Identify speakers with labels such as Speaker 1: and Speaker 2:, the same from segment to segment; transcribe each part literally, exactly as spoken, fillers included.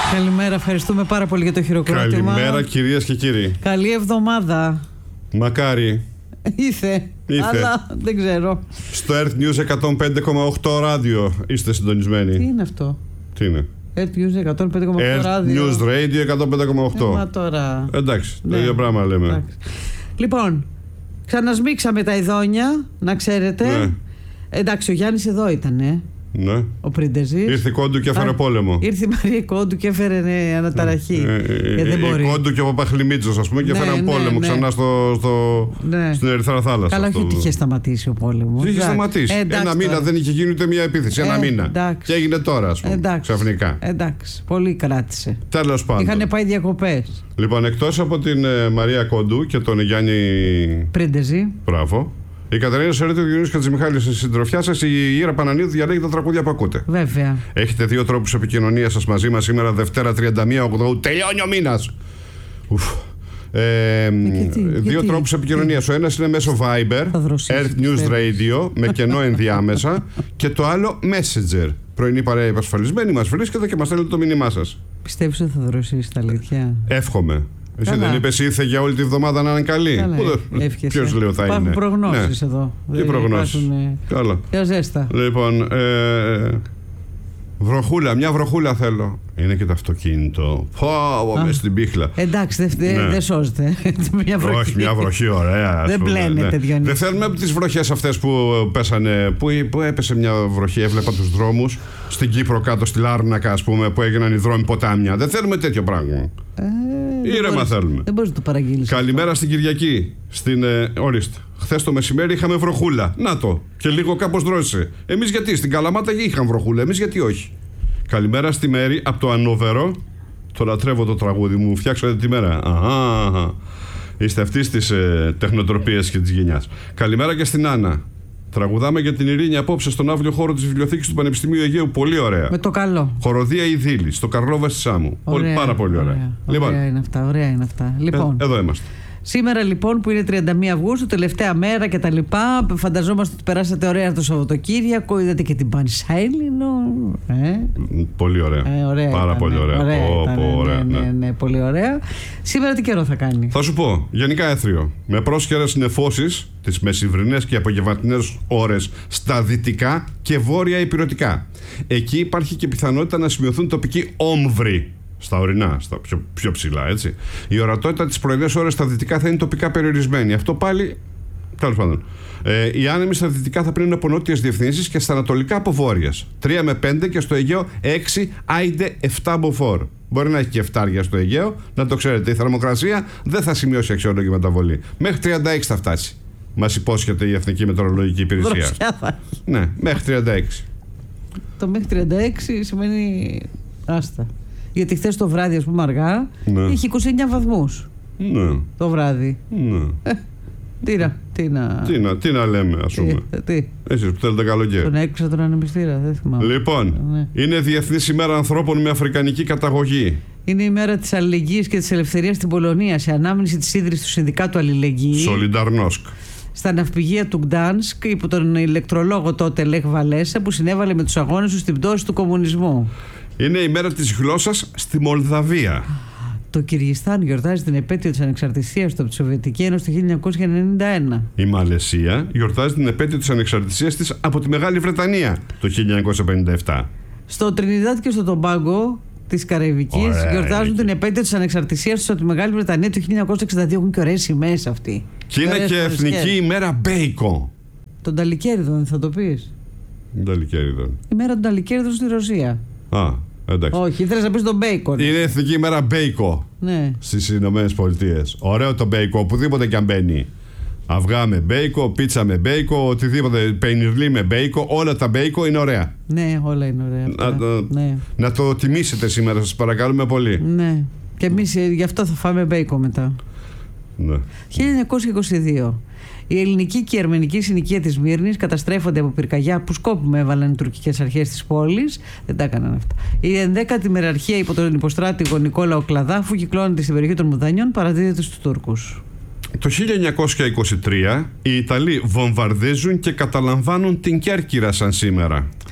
Speaker 1: Καλημέρα, ευχαριστούμε πάρα πολύ για το χειροκρότημα.
Speaker 2: Καλημέρα κυρίες και κύριοι.
Speaker 1: Καλή εβδομάδα.
Speaker 2: Μακάρι.
Speaker 1: Ήθε, Ήθε. Αλλά δεν ξέρω.
Speaker 2: Στο Earth News εκατόν πέντε κόμμα οκτώ ράδιο είστε συντονισμένοι.
Speaker 1: Τι είναι αυτό?
Speaker 2: Τι είναι?
Speaker 1: Earth News εκατόν πέντε κόμμα οκτώ ράδιο.
Speaker 2: Earth News Radio εκατόν πέντε κόμμα οκτώ.
Speaker 1: Μα τώρα.
Speaker 2: Εντάξει, το
Speaker 1: ναι.
Speaker 2: ίδιο πράγμα λέμε.
Speaker 1: Εντάξει. Λοιπόν, ξανασμίξαμε τα ειδόνια, να ξέρετε.
Speaker 2: Ναι.
Speaker 1: Εντάξει, ο Γιάννης εδώ ήτανε.
Speaker 2: Ναι.
Speaker 1: Ο Πρίντεζης.
Speaker 2: Ήρθε η Κόντου και έφερε Α, πόλεμο.
Speaker 1: Ήρθε η Μαρία Κόντου και έφερε ναι, αναταραχή.
Speaker 2: Ε, ε,
Speaker 1: ε, δεν μπορεί.
Speaker 2: Η Κόντου και ο Παπαχλημίτσος, ας πούμε, και ναι, έφεραν ναι, πόλεμο ναι. ξανά στο, στο, ναι. στην Ερυθρά Θάλασσα.
Speaker 1: Καλά, όχι ότι είχε σταματήσει ο πόλεμος.
Speaker 2: Είχε σταματήσει. Ε, εντάξει, Ένα μήνα τώρα. Δεν είχε γίνει ούτε μια επίθεση. Ένα ε, μήνα. Εντάξει. Και έγινε τώρα, ας πούμε. Εντάξει. Ξαφνικά.
Speaker 1: Εντάξει. Πολύ κράτησε.
Speaker 2: Τέλος πάντων.
Speaker 1: Είχαν πάει διακοπές.
Speaker 2: Λοιπόν, εκτός από την ε, Μαρία Κόντου και τον Γιάννη
Speaker 1: Πρίντεζη.
Speaker 2: Μπράβο. Η Κατερίνα Σερέτη, ο Διονύσης Χατζημιχάλης στη συντροφιά σας, η Ήρα Πανανίδου διαλέγει τα τραγούδια που ακούτε.
Speaker 1: Βέβαια.
Speaker 2: Έχετε δύο τρόπους επικοινωνίας σας μαζί μας σήμερα, Δευτέρα τριάντα μία Οκτωβρίου. Τελειώνει ο μήνας! Ουφ. Ε, γιατί, δύο γιατί, τρόπους επικοινωνίας. Ο ένας είναι μέσω Viber, Earth News Radio, με κενό ενδιάμεσα, και το άλλο Messenger. Πρωινή παρέα υπασφαλισμένη, μας βρίσκεται και μας στέλνετε το μήνυμά σας.
Speaker 1: Πιστεύεις ότι θα δροσίσει τα αλήθεια?
Speaker 2: Εύχομαι. Εσύ δεν είπες ήρθε για όλη τη βδομάδα να είναι καλή? Ποιος λέω θα
Speaker 1: υπάρχουν
Speaker 2: είναι?
Speaker 1: Υπάρχουν προγνώσεις ναι. εδώ.
Speaker 2: Τι προγνώσεις?
Speaker 1: Καλά. Για ζέστα.
Speaker 2: Λοιπόν, ε, βροχούλα, μια βροχούλα θέλω. Είναι και το αυτοκίνητο. Πω, μες στην πίχλα.
Speaker 1: Εντάξει, δεν δε,
Speaker 2: ναι.
Speaker 1: δε σώζεται. Μια βροχή.
Speaker 2: Όχι, μια βροχή ωραία.
Speaker 1: Δεν μπλένεται, Διονύση.
Speaker 2: Δεν θέλουμε από τις βροχές αυτές που πέσανε, που, που έπεσε μια βροχή, έβλεπα τους δρόμους στην Κύπρο κάτω, στη Λάρνακα, ας πούμε, που έγιναν οι δρόμοι ποτάμια. Δεν θέλουμε τέτοιο πράγμα. Ε, Ήρεμα θέλουμε.
Speaker 1: Δεν μπορείς να το παραγγείλεις.
Speaker 2: Καλημέρα στην Κυριακή. Στην, ε, ορίστε. Χθες το μεσημέρι είχαμε βροχούλα. Να το. Και λίγο κάπως δρόσησε. Εμείς γιατί? Στην Καλαμάτα είχαν βροχούλα. Εμείς γιατί όχι? Καλημέρα στη Μέρη από το Ανόβερο. Το λατρεύω το τραγούδι μου. Φτιάξατε τη μέρα. Αχα. Είστε αυτής της ε, τεχνοτροπίας και της γενιάς. Καλημέρα και στην Άννα. Τραγουδάμε για την ειρήνη απόψε στον αύριο χώρο της Βιβλιοθήκης του Πανεπιστημίου Αιγαίου. Πολύ ωραία.
Speaker 1: Με το καλό.
Speaker 2: Χοροδία Ιδίλη, στο Καρλόβα στη Σάμου. Ωραία, πάρα πολύ ωραία.
Speaker 1: Ωραία,
Speaker 2: λοιπόν,
Speaker 1: ωραία είναι αυτά. Ωραία είναι αυτά. Λοιπόν,
Speaker 2: ε, εδώ είμαστε.
Speaker 1: Σήμερα λοιπόν που είναι τριάντα μία Αυγούστου, τελευταία μέρα και τα λοιπά, φανταζόμαστε ότι περάσατε ωραία το Σαββατοκύριακο, είδατε και την Πανσάιλινο. Ε?
Speaker 2: Πολύ ωραία.
Speaker 1: Ε, ωραία
Speaker 2: Πάρα
Speaker 1: ήταν,
Speaker 2: πολύ ωραία.
Speaker 1: ωραία,
Speaker 2: oh,
Speaker 1: ήταν,
Speaker 2: oh, ωραία
Speaker 1: ναι,
Speaker 2: ναι.
Speaker 1: Ναι, ναι, πολύ ωραία. Σήμερα τι καιρό θα κάνει?
Speaker 2: Θα σου πω, γενικά έθριο. Με πρόσχερες νεφώσεις τις μεσημβρινές και απογευματινές ώρες στα δυτικά και βόρεια ηπειρωτικά. Εκεί υπάρχει και πιθανότητα να σημειωθούν τοπικοί όμβροι. Στα ορεινά, στα πιο, πιο ψηλά, έτσι. Η ορατότητα τις πρωινές ώρες στα δυτικά θα είναι τοπικά περιορισμένη. Αυτό πάλι, τέλος πάντων. Ε, οι άνεμοι στα δυτικά θα πλύνουν από νότιες διευθύνσεις και στα ανατολικά από βόρειες. τρία με πέντε και στο Αιγαίο έξι, άιντε επτά μποφόρ. Μπορεί να έχει και εφτάρια στο Αιγαίο, να το ξέρετε. Η θερμοκρασία δεν θα σημειώσει αξιόλογη μεταβολή. Μέχρι τριάντα έξι θα φτάσει. Μας υπόσχεται η Εθνική Μετεωρολογική Υπηρεσία. Ναι, μέχρι τριάντα έξι.
Speaker 1: Το μέχρι τριάντα έξι σημαίνει άστα. Γιατί χθες το βράδυ, ας πούμε, αργά, ναι. είχε είκοσι εννέα βαθμούς.
Speaker 2: Ναι.
Speaker 1: Το βράδυ.
Speaker 2: Ναι.
Speaker 1: Ε, τι, να, τι, να...
Speaker 2: Τι, να, τι να λέμε, ας πούμε.
Speaker 1: Τι, τι.
Speaker 2: Εσείς που θέλετε καλοκαίρι.
Speaker 1: Τον έκουσα τον ανεμιστήρα, δεν θυμάμαι.
Speaker 2: Λοιπόν, ναι. είναι Διεθνής ημέρα ανθρώπων με αφρικανική καταγωγή.
Speaker 1: Είναι η μέρα της αλληλεγγύης και της ελευθερίας στην Πολωνία, σε ανάμνηση της ίδρυσης του Συνδικάτου Αλληλεγγύη.
Speaker 2: Σολινταρνόσκ. Στα
Speaker 1: ναυπηγεία του Γκτάνσκ, υπό τον ηλεκτρολόγο τότε Λεχ Βαλέσα, που συνέβαλε με τους αγώνες του στην πτώση του κομμουνισμού.
Speaker 2: Είναι η μέρα της γλώσσας στη Μολδαβία.
Speaker 1: Το Κυργιστάν γιορτάζει την επέτειο της ανεξαρτησίας του από τη Σοβιετική Ένωση το χίλια εννιακόσια ενενήντα ένα.
Speaker 2: Η Μαλαισία γιορτάζει την επέτειο της ανεξαρτησίας της από τη Μεγάλη Βρετανία το χίλια εννιακόσια πενήντα επτά.
Speaker 1: Στο Τρινιδάδ και στο Τομπάγκο της Καραϊβικής γιορτάζουν την επέτειο της ανεξαρτησίας τους από τη Μεγάλη Βρετανία το χίλια εννιακόσια εξήντα δύο. Έχουν και ωραίες σημαίες αυτοί.
Speaker 2: Και είναι και εθνική ημέρα μπέικο.
Speaker 1: Τον Ταλικέριδον, θα το πεις?
Speaker 2: Τον Ταλικέριδον.
Speaker 1: Η μέρα των Ταλικέριδων στη Ρωσία.
Speaker 2: Α, εντάξει.
Speaker 1: Όχι, ήθελες να πεις τον μπέικον.
Speaker 2: Είναι εθνική ημέρα μπέικο.
Speaker 1: Ναι.
Speaker 2: Στις Ηνωμένες Πολιτείες. Ωραίο το μπέικο, οπουδήποτε και αν μπαίνει. Αυγά με μπέικο, πίτσα με μπέικο, οτιδήποτε, πενιρλί με μπέικο, όλα τα μπέικο είναι ωραία.
Speaker 1: Ναι, όλα είναι ωραία.
Speaker 2: Να,
Speaker 1: ναι.
Speaker 2: να το τιμήσετε σήμερα, σας παρακαλούμε πολύ.
Speaker 1: Ναι. Και εμείς γι' αυτό θα φάμε μπέικο μετά.
Speaker 2: Ναι.
Speaker 1: χίλια εννιακόσια είκοσι δύο. Η ελληνική και η αρμενική συνοικία της Μύρνης καταστρέφονται από πυρκαγιά που σκόπιμα έβαλαν οι τουρκικές αρχές της πόλης. Δεν τα έκαναν αυτά. Η ενδέκατη μεραρχία υπό τον υποστράτηγο Νικόλαο Κλαδάφου κυκλώνεται στην περιοχή των Μουδανιών, παραδίδεται στους Τούρκους.
Speaker 2: Το χίλια εννιακόσια είκοσι τρία οι Ιταλοί βομβαρδίζουν και καταλαμβάνουν την Κέρκυρα σαν σήμερα.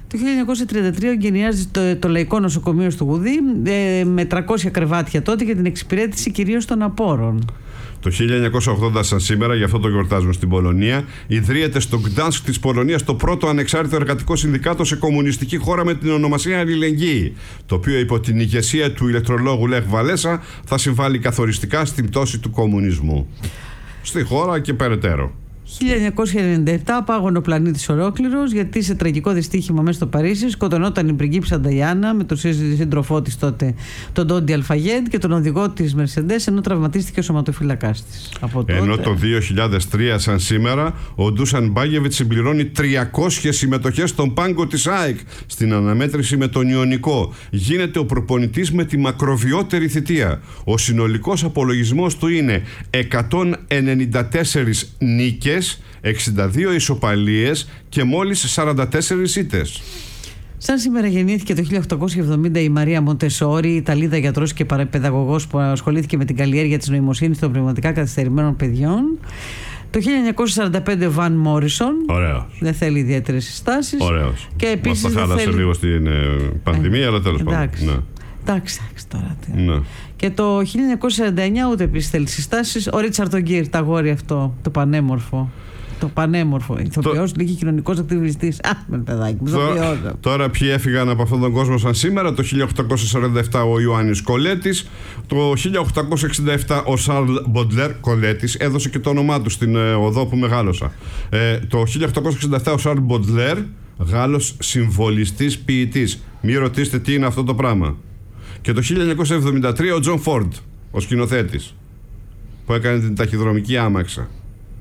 Speaker 1: Το χίλια εννιακόσια τριάντα τρία εγκαινιάζει το, το Λαϊκό Νοσοκομείο στο Γουδί ε, με τριακόσια κρεβάτια τότε για την εξυπηρέτηση κυρίως των απόρων.
Speaker 2: Το χίλια εννιακόσια ογδόντα, σαν σήμερα, γι' αυτό το γιορτάζουμε στην Πολωνία, ιδρύεται στο Γκτάνσκ της Πολωνίας το πρώτο ανεξάρτητο εργατικό συνδικάτο σε κομμουνιστική χώρα με την ονομασία Αλληλεγγύη, το οποίο υπό την ηγεσία του ηλεκτρολόγου Λεχ Βαλέσα θα συμβάλλει καθοριστικά στην πτώση του κομμουνισμού στη χώρα και περαιτέρω.
Speaker 1: χίλια εννιακόσια ενενήντα επτά πάγωνε ο πλανήτης ολόκληρος, γιατί σε τραγικό δυστύχημα μέσα στο Παρίσι σκοτωνόταν η πριγκίπισσα Νταϊάννα με τον σύντροφό της τότε, τον Ντόντι Αλφαγέντ, και τον οδηγό της Μερσεντές, ενώ τραυματίστηκε ο σωματοφύλακάς της.
Speaker 2: Ενώ το δύο χιλιάδες τρία, σαν σήμερα, ο Ντούσαν Μπάγεβιτς συμπληρώνει τριακόσιες συμμετοχές στον πάγκο της ΑΕΚ στην αναμέτρηση με τον Ιωνικό. Γίνεται ο προπονητής με τη μακροβιότερη θητεία. Ο συνολικός απολογισμός του είναι εκατόν ενενήντα τέσσερις νίκες, εξήντα δύο ισοπαλίες και μόλις σαράντα τέσσερις ήττες.
Speaker 1: Σαν σήμερα γεννήθηκε το χίλια οκτακόσια εβδομήντα η Μαρία Μοντεσόρη, Ιταλίδα γιατρός και παιδαγωγός που ασχολήθηκε με την καλλιέργεια της νοημοσύνης των πνευματικά καθυστερημένων παιδιών. Το χίλια εννιακόσια σαράντα πέντε ο Βαν Μόρισον.
Speaker 2: Ωραίος.
Speaker 1: Δεν θέλει ιδιαίτερες συστάσεις.
Speaker 2: Ωραίος.
Speaker 1: Και επίσης
Speaker 2: μας τα χάλασε θέλει... λίγο στην ε, πανδημία, ε, αλλά τέλος πάντων.
Speaker 1: Εντάξει. Ναι. Εντάξει, εντάξει τώρα.
Speaker 2: Ναι.
Speaker 1: Και το χίλια εννιακόσια σαράντα εννιά ούτε επίσης θέλει συστάσεις. Ο Ρίτσαρντ Γκίρ, τα αγόρι αυτό, το πανέμορφο. Το πανέμορφο. Ηθοποιός, λίγη κοινωνικός ακτιβιστής. Α, με παιδάκι μου.
Speaker 2: Τώρα, τώρα ποιοι έφυγαν από αυτόν τον κόσμο σαν σήμερα? Το χίλια οκτακόσια σαράντα επτά ο Ιωάννης Κολέτης. Το χίλια οκτακόσια εξήντα επτά ο Σαρλ Μποντλέρ. Κολέτης έδωσε και το όνομά του στην ε, οδό που μεγάλωσα. Ε, το χίλια οκτακόσια εξήντα επτά ο Σαρλ Μποντλέρ, Γάλλος συμβολιστής ποιητής. Μη ρωτήσετε τι είναι αυτό το πράγμα. Και το χίλια εννιακόσια εβδομήντα τρία ο Τζον Φόρντ, ο σκηνοθέτης, που έκανε την ταχυδρομική άμαξα.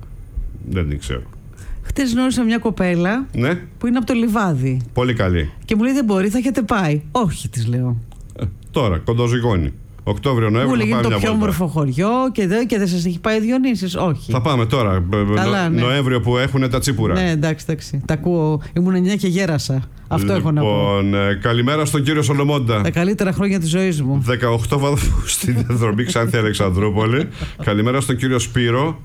Speaker 2: Δεν την ξέρω.
Speaker 1: Χτες γνώρισα μια κοπέλα,
Speaker 2: ναι,
Speaker 1: που είναι από το Λιβάδι.
Speaker 2: Πολύ καλή.
Speaker 1: Και μου λέει δεν μπορεί, θα έχετε πάει. Όχι, της λέω.
Speaker 2: Ε, τώρα, κοντοζυγώνει. Οκτώβριο, Νοέμβριο.
Speaker 1: Μου λέγει το πιο όμορφο χωριό και δεν και δεν σας έχει πάει ο Διονύσης. Όχι.
Speaker 2: Θα πάμε τώρα. Καλά, ναι. Νοέμβριο που έχουν τα τσίπουρα.
Speaker 1: Ναι, εντάξει, εντάξει. Τα ακούω. Ήμουν εννιά και γέρασα. Αυτό
Speaker 2: λοιπόν,
Speaker 1: έχω να πω.
Speaker 2: Ε, καλημέρα στον κύριο Σολομόντα.
Speaker 1: Τα καλύτερα χρόνια της ζωής μου.
Speaker 2: δεκαοκτώ βαθμούς στη διαδρομή Ξάνθη Αλεξανδρούπολη. Καλημέρα στον κύριο Σπύρο.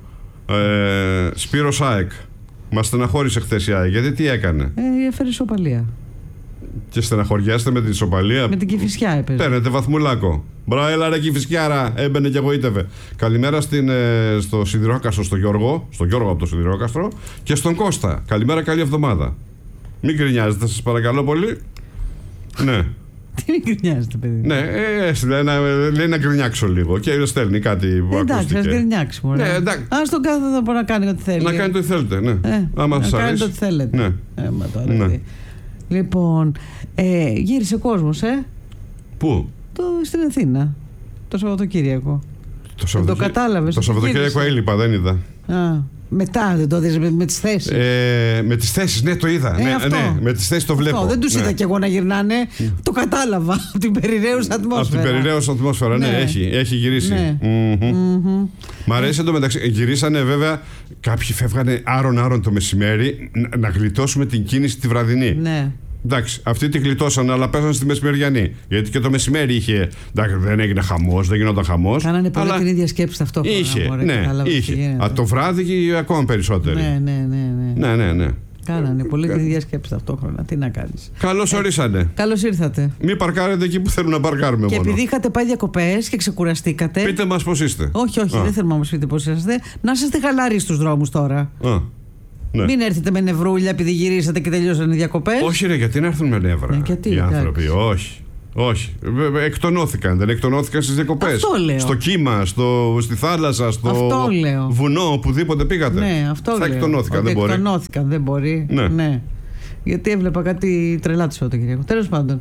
Speaker 2: Ε, Σπύρο ΑΕΚ. Μας στεναχώρησε χθες η ΑΕΚ. Γιατί τι έκανε?
Speaker 1: Ε, έφερε ισοπαλία.
Speaker 2: Και στεναχωριάστε με την ισοπαλία.
Speaker 1: Με την Κηφισιά έπαιζε.
Speaker 2: Παίρνετε βαθμουλάκο. Μπράβο, έλα ρε Κηφισιάρα. Έμπαινε και εγωίτευε. Καλημέρα στην, ε, στο Σιδηρόκαστρο, στο Γιώργο. Στον Γιώργο από το Σιδηρόκαστρο. Και στον Κώστα. Καλημέρα, καλή εβδομάδα. Μην γκρινιάζετε, σας παρακαλώ πολύ. Ναι.
Speaker 1: Τι μην γκρινιάζετε, παιδί?
Speaker 2: Ναι, ε, λέει να γκρινιάξω λίγο. Και στέλνει κάτι που ακούστηκε.
Speaker 1: Εντάξει, ας γκρινιάξει μόνο.
Speaker 2: Ναι, εντάξει.
Speaker 1: Ας τον κάθε θα μπορεί να κάνει ό,τι θέλει.
Speaker 2: Να κάνει ό,τι θέλετε, ναι.
Speaker 1: Ε,
Speaker 2: Άμα
Speaker 1: να
Speaker 2: σας
Speaker 1: κάνει
Speaker 2: αρέσει.
Speaker 1: ό,τι θέλετε.
Speaker 2: Ναι.
Speaker 1: Ε, μα τώρα,
Speaker 2: Ναι.
Speaker 1: δηλαδή. Λοιπόν, ε, γύρισε κόσμος, ε.
Speaker 2: Πού?
Speaker 1: Το, στην Αθήνα. Το Σαββατοκύριακο.
Speaker 2: Το, Σαββατοκύ...
Speaker 1: το κατάλαβες.
Speaker 2: Το Σαββατοκύριακο έλειπα, δεν είδα.
Speaker 1: Α, μετά δεν το δεις με, με τις θέσεις.
Speaker 2: Ε, με τις θέσεις, ναι, το είδα.
Speaker 1: Ε,
Speaker 2: ναι,
Speaker 1: αυτό.
Speaker 2: ναι, με τις θέσεις το βλέπω.
Speaker 1: Αυτό, δεν τους
Speaker 2: ναι.
Speaker 1: είδα κι εγώ να γυρνάνε. Mm. Το κατάλαβα από την περιραίουσα ατμόσφαιρα.
Speaker 2: Από την περιραίουσα ατμόσφαιρα, ναι, ναι, έχει, έχει γυρίσει. Ναι. Mm-hmm. Mm-hmm. Μ' αρέσει ε. εντωμεταξύ. Γυρίσανε βέβαια. Κάποιοι φεύγανε άρον-άρον το μεσημέρι να, να γλιτώσουμε την κίνηση τη βραδινή.
Speaker 1: Ναι.
Speaker 2: Εντάξει, αυτοί τη γλιτώσαν, αλλά πέσαν στη μεσημεριανή. Γιατί και το μεσημέρι είχε. Εντάξει, δεν έγινε χαμός, δεν γινόταν χαμός.
Speaker 1: Κάνανε πολύ
Speaker 2: αλλά...
Speaker 1: την ίδια σκέψη ταυτόχρονα.
Speaker 2: Είχε,
Speaker 1: μωρέ,
Speaker 2: ναι, είχε. Α, το βράδυ ακόμα περισσότερο.
Speaker 1: Ναι, ναι, ναι. ναι.
Speaker 2: ναι, ναι, ναι.
Speaker 1: Κάνανε πολύ την ίδια σκέψη ταυτόχρονα. Τι να κάνεις.
Speaker 2: Καλώς ορίσατε.
Speaker 1: Ε, καλώς ήρθατε.
Speaker 2: Μην παρκάρετε εκεί που θέλουν να παρκάρουμε
Speaker 1: και
Speaker 2: μόνο.
Speaker 1: επειδή είχατε πάει διακοπές και ξεκουραστήκατε.
Speaker 2: Πείτε μας πώς είστε.
Speaker 1: Όχι, όχι,
Speaker 2: Α.
Speaker 1: δεν θέλουμε να μας πείτε πώς είστε. Να είστε χαλαροί στους δρόμους τώρα.
Speaker 2: Α. Ναι.
Speaker 1: Μην έρθετε με νευρούλια επειδή γυρίσατε και τελειώσαν οι διακοπές.
Speaker 2: Όχι, ρε, γιατί να έρθουν με νεύρα.
Speaker 1: Ναι, γιατί,
Speaker 2: οι
Speaker 1: εντάξει.
Speaker 2: άνθρωποι. Όχι. Όχι. Εκτονώθηκαν. Δεν εκτονώθηκαν στις διακοπές.
Speaker 1: Αυτό λέω.
Speaker 2: Στο κύμα, στο, στη θάλασσα, στο
Speaker 1: αυτό λέω.
Speaker 2: βουνό, οπουδήποτε πήγατε.
Speaker 1: Ναι, αυτό
Speaker 2: θα
Speaker 1: λέω.
Speaker 2: εκτονώθηκαν.
Speaker 1: Ότι
Speaker 2: δεν μπορεί.
Speaker 1: εκτονώθηκαν, δεν μπορεί.
Speaker 2: Ναι.
Speaker 1: ναι. Γιατί έβλεπα κάτι τρελά τη Σαββατοκύριακο. Τέλος πάντων.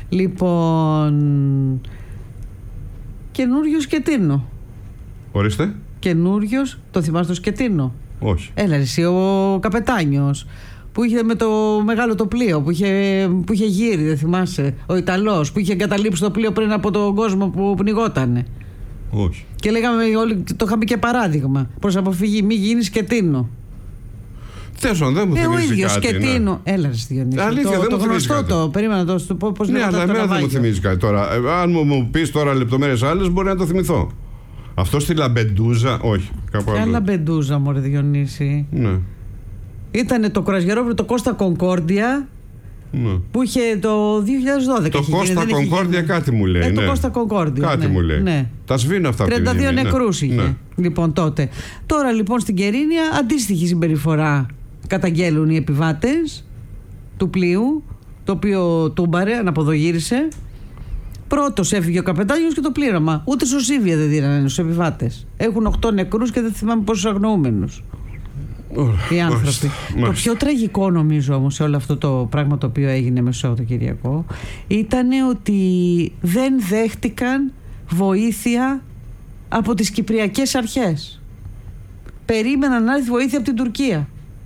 Speaker 1: Λοιπόν. Καινούριο Σκετίνο.
Speaker 2: Ορίστε.
Speaker 1: Καινούριο, το θυμάσαι το Σκετίνο?
Speaker 2: Όχι.
Speaker 1: Έλα, εσύ ο καπετάνιος που είχε με το μεγάλο το πλοίο, που είχε, που είχε γύρει, δεν θυμάσαι? Ο Ιταλός που είχε εγκαταλείψει το πλοίο πριν από τον κόσμο που πνιγότανε.
Speaker 2: Όχι.
Speaker 1: Και λέγαμε όλοι, το είχαμε και παράδειγμα. Προς αποφυγή, μη γίνει Σκετίνο.
Speaker 2: Τέσσερα, δεν μου
Speaker 1: ε,
Speaker 2: θυμίζει
Speaker 1: ο ίδιος
Speaker 2: κάτι.
Speaker 1: Σκετίνο.
Speaker 2: Ναι.
Speaker 1: Έλα, στη Διονύση.
Speaker 2: Αλήθεια,
Speaker 1: το,
Speaker 2: δεν
Speaker 1: το
Speaker 2: μου θυμίζει
Speaker 1: γνωστό
Speaker 2: κάτι.
Speaker 1: το. Περίμενα το. το πώς
Speaker 2: ναι, αλλά εμένα δεν μου θυμίζει κάτι τώρα. Ε, αν μου, μου πει τώρα λεπτομέρειες άλλες, μπορεί να το θυμηθώ. Αυτό στη Λαμπεντούζα, όχι.
Speaker 1: Ποια Λαμπεντούζα, μωρέ Διονύση?
Speaker 2: Ναι.
Speaker 1: Ήτανε το κρουαζιερόπλοιο το Κώστα Κονκόρντια
Speaker 2: Ναι.
Speaker 1: Που είχε το δύο χιλιάδες δώδεκα.
Speaker 2: Το Κώστα Κονκόρδια κάτι μου λέει.
Speaker 1: Ε,
Speaker 2: ναι.
Speaker 1: Το Κώστα Κονκόρδια.
Speaker 2: Κάτι
Speaker 1: ναι.
Speaker 2: μου λέει.
Speaker 1: Ναι.
Speaker 2: Τα σβήνω αυτά.
Speaker 1: τριάντα δύο νεκρούς είχε.
Speaker 2: Ναι.
Speaker 1: Λοιπόν, τότε. Τώρα λοιπόν στην Κερίνια αντίστοιχη συμπεριφορά καταγγέλουν οι επιβάτες του πλοίου, το οποίο τούμπαρε, αναποδογύρισε. Πρώτος έφυγε ο καπετάνιος και το πλήρωμα. Ούτε σωσίβια δεν δίνανε στους επιβάτες. Έχουν οκτώ νεκρούς και δεν θυμάμαι πόσους αγνοούμενους. Οι άνθρωποι. Μάλιστα, μάλιστα. Το πιο τραγικό νομίζω όμως σε όλο αυτό το πράγμα το οποίο έγινε μέσα στο Σαββατοκυριακό ήταν ότι δεν δέχτηκαν βοήθεια από τις κυπριακές αρχές. Περίμεναν να έρθει βοήθεια από την Τουρκία.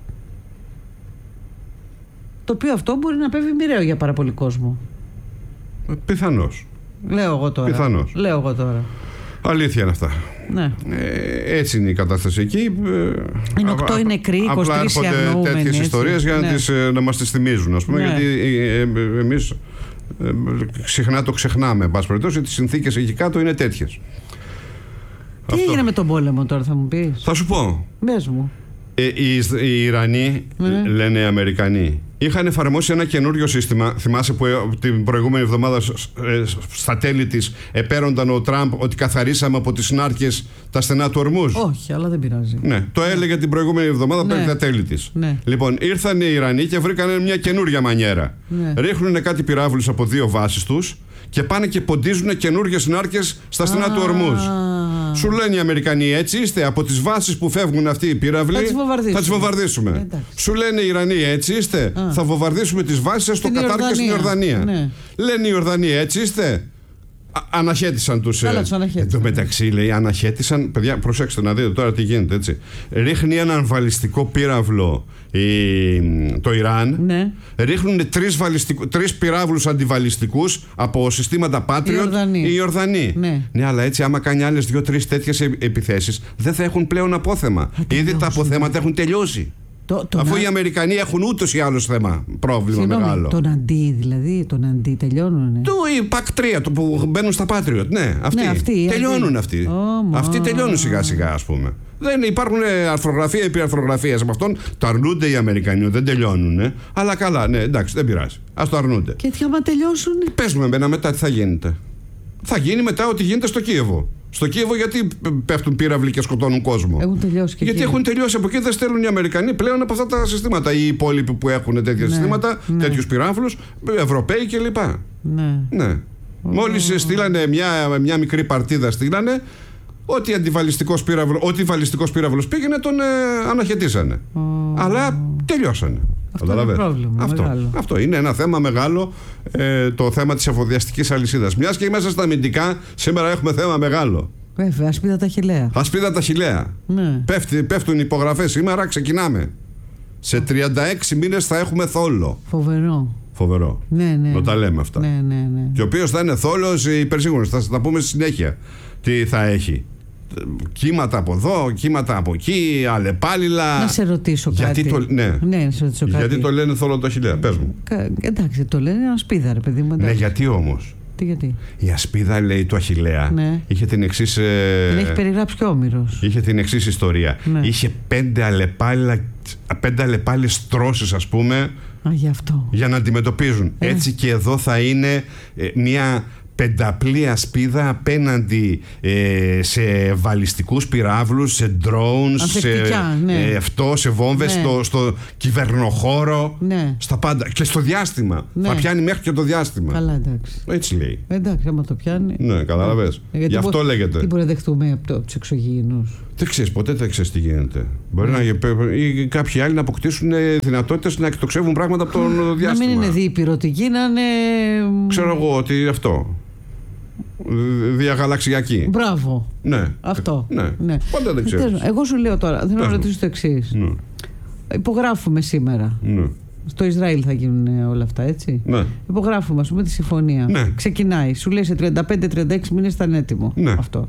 Speaker 1: Το οποίο αυτό μπορεί να πέφτει μοιραίο για πάρα πολύ κόσμο.
Speaker 2: Πιθανώς.
Speaker 1: Λέω εγώ τώρα.
Speaker 2: Πιθανώς.
Speaker 1: Λέω εγώ τώρα.
Speaker 2: Αλήθεια είναι αυτά.
Speaker 1: Ναι.
Speaker 2: Ε, έτσι είναι η κατάσταση εκεί.
Speaker 1: Είναι οκτώ οι νεκροί, είκοσι τρεις οι αγνοούμενοι.
Speaker 2: Απλά έρχονται τέτοιες ιστορίες για να, ναι. τις, να μας τις θυμίζουν, ας πούμε, ναι. γιατί ε, ε, εμείς ε, συχνά το ξεχνάμε, εν πάση περιπτώσει, ότι οι συνθήκες εκεί κάτω είναι τέτοιες.
Speaker 1: Τι Αυτό. έγινε με τον πόλεμο τώρα, θα μου πεις?
Speaker 2: Θα σου πω.
Speaker 1: Μπες μου.
Speaker 2: Ε, οι, οι Ιρανοί, ναι. λένε οι Αμερικανοί, είχαν εφαρμόσει ένα καινούριο σύστημα. Θυμάσαι που την προηγούμενη εβδομάδα στα τέλη της επέρονταν ο Τραμπ ότι καθαρίσαμε από τις νάρκες τα στενά του Ορμούζ?
Speaker 1: Όχι, αλλά δεν πειράζει.
Speaker 2: Ναι, το έλεγε την προηγούμενη εβδομάδα, ναι. πριν τα τέλη της.
Speaker 1: Ναι.
Speaker 2: Λοιπόν, ήρθαν οι Ιρανοί και βρήκαν μια καινούρια μανιέρα. Ναι. Ρίχνουν κάτι πυράβλους από δύο βάσεις τους και πάνε και ποντίζουν καινούριες νάρκες στα στενά του Ορμούζ. Σου λένε οι Αμερικανοί, έτσι είστε, από τις βάσεις που φεύγουν αυτοί οι πύραυλοι θα τις βομβαρδίσουμε. Ε, Σου λένε οι Ιρανοί, έτσι είστε, Α. θα βομβαρδίσουμε τις βάσεις στο Κατάρ και στην Ιορδανία. Ναι. Λένε οι Ιορδανοί, έτσι είστε. Α, αναχέτησαν τους.
Speaker 1: Καλά, τους αναχέτησαν.
Speaker 2: Εν τω μεταξύ, λέει, αναχέτησαν. Παιδιά, προσέξτε να δείτε τώρα τι γίνεται, έτσι. Ρίχνει έναν βαλιστικό πύραυλο η, το Ιράν. Ναι. Ρίχνουν τρεις, τρεις πυράβλους αντιβαλιστικούς από συστήματα Patriot οι Ιορδανοί. Ναι. ναι, αλλά έτσι, άμα κάνει άλλες δύο-τρεις τέτοιες επιθέσεις, δεν θα έχουν πλέον απόθεμα. Ήδη τα αποθέματα έχουν τελειώσει. Το, το Αφού να... οι Αμερικανοί έχουν ούτως ή άλλως θέμα, πρόβλημα Συγνώμη, μεγάλο.
Speaker 1: Τον αντί, δηλαδή, τον αντί τελειώνουν.
Speaker 2: Το η ΠΑΚ τρία, το που μπαίνουν στα Patriot. Ναι, αυτοί. Ναι, αυτοί τελειώνουν αυτοί. Oh, αυτοί τελειώνουν σιγά σιγά, ας πούμε. Δεν υπάρχουν αρθρογραφία επί αρθρογραφίας από αυτόν. Το αρνούνται οι Αμερικανοί, δεν τελειώνουν. Αλλά καλά, ναι, εντάξει, δεν πειράζει. Ας το αρνούνται.
Speaker 1: Και τι άμα τελειώσουν?
Speaker 2: Πες μου εμένα μετά τι θα γίνεται. Θα γίνει μετά ό,τι γίνεται στο Κίεβο. Στο Κίεβο γιατί πέφτουν πύραυλοι και σκοτώνουν κόσμο?
Speaker 1: Έχουν τελειώσει και
Speaker 2: γιατί εκεί. Έχουν τελειώσει από εκεί, δεν στέλνουν οι Αμερικανοί πλέον από αυτά τα συστήματα. Οι υπόλοιποι που έχουν τέτοια ναι, συστήματα, ναι. τέτοιους πυράβλους, Ευρωπαίοι κλπ. Ναι. ναι. Oh. Μόλις στείλανε μια, μια μικρή παρτίδα, στείλανε ό,τι αντιβαλιστικός πύραυλο, ό,τι βαλιστικός πύραυλος πήγαινε, τον ε, αναχαιτήσανε. Oh. Αλλά τελειώσανε.
Speaker 1: Αυτό είναι πρόβλημα,
Speaker 2: αυτό, αυτό είναι ένα θέμα μεγάλο, ε, το θέμα της εφοδιαστικής αλυσίδας. Μιας και μέσα στα αμυντικά, σήμερα έχουμε θέμα μεγάλο.
Speaker 1: Βέβαια, ασπίδα τα χιλέα.
Speaker 2: Ασπίδα τα χιλέα. Ναι. Πέφτει, πέφτουν υπογραφές σήμερα, ξεκινάμε. Σε τριάντα έξι μήνες θα έχουμε θόλο.
Speaker 1: Φοβερό.
Speaker 2: Φοβερό.
Speaker 1: Ναι, ναι.
Speaker 2: Να τα λέμε αυτά.
Speaker 1: Ναι, ναι, ναι.
Speaker 2: Και ο οποίος θα είναι θόλος υπερσύγχρονος. Θα τα πούμε στη συνέχεια τι θα έχει. Κύματα από εδώ, κύματα από εκεί, αλλεπάλληλα.
Speaker 1: Να σε ρωτήσω
Speaker 2: γιατί
Speaker 1: κάτι.
Speaker 2: Το, ναι.
Speaker 1: ναι, να σε ρωτήσω κάτι.
Speaker 2: Γιατί το λένε θόλο το χιλέα, πες μου.
Speaker 1: Κα, εντάξει, το λένε ασπίδα, ρε παιδί μου. Εντάξει.
Speaker 2: Ναι, γιατί όμως?
Speaker 1: Τι γιατί?
Speaker 2: Η ασπίδα, λέει, του Αχιλλέα ναι. είχε την εξής. Ε,
Speaker 1: την έχει περιγράψει και ο Όμηρος.
Speaker 2: Είχε την εξής ιστορία. Ναι. Είχε πέντε αλλεπάλληλα, πέντε αλλεπάλληλες τρώσεις, ας πούμε.
Speaker 1: Α, γι' αυτό.
Speaker 2: Για να αντιμετωπίζουν. Ε. Έτσι και εδώ θα είναι ε, μια πενταπλή ασπίδα απέναντι ε, σε βαλιστικούς πυράβλους, σε drones, σε, ναι. ε, αυτό, σε βόμβες, ναι. στο, στο κυβερνοχώρο, ναι. στα πάντα. Και στο διάστημα. Ναι. Θα πιάνει μέχρι και το διάστημα.
Speaker 1: Καλά, εντάξει.
Speaker 2: Έτσι λέει.
Speaker 1: Εντάξει, άμα το πιάνει.
Speaker 2: Ναι, καταλαβες.
Speaker 1: Ε,
Speaker 2: Γι' αυτό
Speaker 1: μπο...
Speaker 2: λέγεται.
Speaker 1: Τι μπορεί να δεχτούμε από το, τους εξωγήινους?
Speaker 2: Δεν ξέρεις, ποτέ δεν ξέρεις τι γίνεται. Μπορεί ναι. να, ή κάποιοι άλλοι να αποκτήσουν δυνατότητες να εκτοξεύουν πράγματα από το διάστημα.
Speaker 1: Να μην είναι διπυρωτικοί, να είναι.
Speaker 2: Ξέρω εγώ ότι αυτό. Διαγαλαξιακή.
Speaker 1: Μπράβο.
Speaker 2: Ναι.
Speaker 1: Αυτό.
Speaker 2: Ναι.
Speaker 1: ναι.
Speaker 2: Πάντα δεν ξέρεις.
Speaker 1: Εγώ σου λέω τώρα, θέλω να ρωτήσω το εξής. Ναι. Υπογράφουμε σήμερα. Ναι. Στο Ισραήλ θα γίνουν όλα αυτά, έτσι. Ναι. Υπογράφουμε, ας πούμε, τη συμφωνία. Ναι. Ξεκινάει. Σου λέει σε τριάντα πέντε τριάντα έξι μήνες θα είναι έτοιμο. Ναι. Αυτό.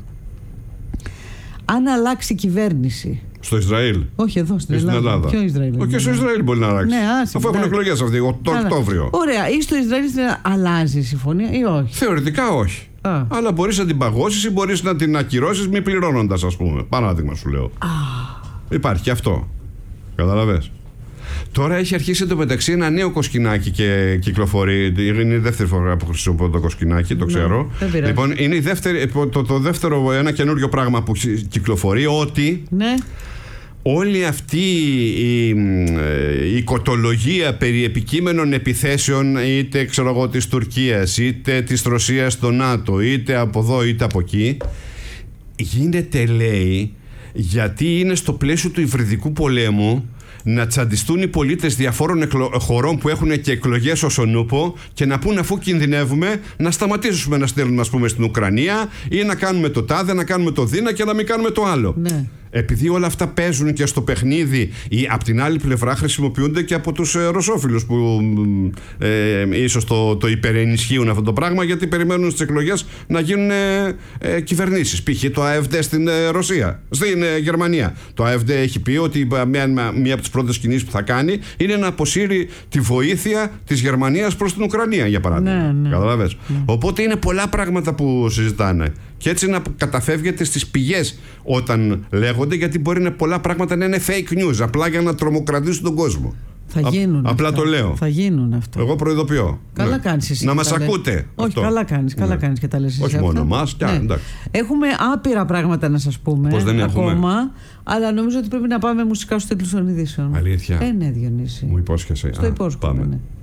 Speaker 1: Αν αλλάξει η κυβέρνηση.
Speaker 2: Στο Ισραήλ.
Speaker 1: Όχι, εδώ στην Ελλάδα. Ελλάδα. Ποιο Ισραήλ?
Speaker 2: Όχι, και στο Ισραήλ μπορεί να αλλάξει. Ναι, αφού έχουν εκλογές αυτοί, το Οκτώβριο.
Speaker 1: Ωραία. Ή στο Ισραήλ αλλάζει η συμφωνία ή όχι?
Speaker 2: Θεωρητικά όχι. Α. Αλλά μπορείς να την παγώσεις ή μπορείς να την ακυρώσεις μη πληρώνοντας, ας πούμε. Παράδειγμα σου λέω. Α. Υπάρχει και αυτό. Καταλαβες. Τώρα έχει αρχίσει εντωμεταξύ ένα νέο κοσκινάκι και κυκλοφορεί. Είναι η δεύτερη φορά που χρησιμοποιώ το κοσκινάκι, το ξέρω.
Speaker 1: Ναι,
Speaker 2: λοιπόν, είναι η δεύτερη, το, το δεύτερο, ένα καινούριο πράγμα που κυκλοφορεί, ότι
Speaker 1: ναι.
Speaker 2: όλη αυτή η, η οικοτολογία περί επικείμενων επιθέσεων, είτε ξέρω εγώ της Τουρκίας, είτε της Ρωσίας στο ΝΑΤΟ, είτε από εδώ είτε από εκεί, γίνεται, λέει, γιατί είναι στο πλαίσιο του υβριδικού πολέμου να τσαντιστούν οι πολίτες διαφόρων εκλο... χωρών που έχουν και εκλογές ως ο νούπο και να πούν, αφού κινδυνεύουμε, να σταματήσουμε να στέλνουμε, ας πούμε, στην Ουκρανία, ή να κάνουμε το τάδε, να κάνουμε το δίνα και να μην κάνουμε το άλλο. Ναι. Επειδή όλα αυτά παίζουν και στο παιχνίδι, ή απ' την άλλη πλευρά χρησιμοποιούνται και από τους ε, ρωσόφιλους που ε, ίσως το, το υπερενισχύουν αυτό το πράγμα, γιατί περιμένουν στις εκλογές να γίνουν ε, ε, κυβερνήσεις. Π.χ. το AfD στην ε, Ρωσία, στην ε, Γερμανία. Το AfD έχει πει ότι μία, μία από τις πρώτες κινήσεις που θα κάνει είναι να αποσύρει τη βοήθεια της Γερμανίας προς την Ουκρανία, για παράδειγμα. Ναι, ναι. Καταλαβες. Ναι. Οπότε είναι πολλά πράγματα που συζητάνε. Και έτσι να καταφεύγετε στις πηγές όταν λέγονται, γιατί μπορεί να πολλά πράγματα να είναι fake news, απλά για να τρομοκρατήσουν τον κόσμο.
Speaker 1: Θα γίνουν.
Speaker 2: Α, απλά
Speaker 1: αυτά.
Speaker 2: το λέω.
Speaker 1: Θα γίνουν αυτό.
Speaker 2: Εγώ προειδοποιώ.
Speaker 1: Καλά ναι. κάνεις εσύ.
Speaker 2: Να μας ακούτε.
Speaker 1: Όχι, αυτό. καλά κάνεις. Καλά ναι. κάνεις και τα λες εσύ.
Speaker 2: Όχι
Speaker 1: αυτά.
Speaker 2: μόνο μας. Ναι.
Speaker 1: Έχουμε άπειρα πράγματα να σας πούμε.
Speaker 2: Πώς δεν
Speaker 1: ακόμα,
Speaker 2: έχουμε.
Speaker 1: Αλλά νομίζω ότι πρέπει να πάμε μουσικά στους τίτλους των ειδήσεων.
Speaker 2: Αλήθεια.
Speaker 1: Ε, ναι, Διονύση.
Speaker 2: Μου υπόσχεσαι.
Speaker 1: Στο υπόσχομαι. Ναι.